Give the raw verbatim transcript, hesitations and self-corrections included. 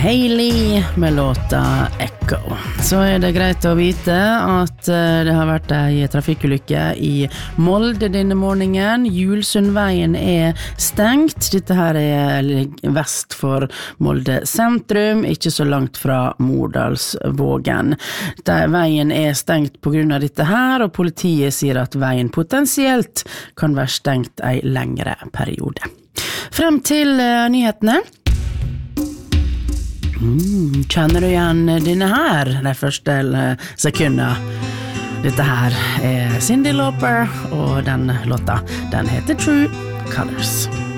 Hailey med låta Echo. Så er det greit å vite at det har vært en trafikkulykke i Molde denne morgenen. Julsundveien er stengt. Dette her er vest for Molde sentrum, ikke så langt fra Mordalsvågen. Der veien er stengt på grunn av dette her, og politiet sier at veien potensielt kan være stengt en lengre periode. Frem til uh, nyhetene. Mm, kjenner du igjen denne her, de første sekunder? Dette her er Cyndi Lauper, og den låta, den heter True Colors.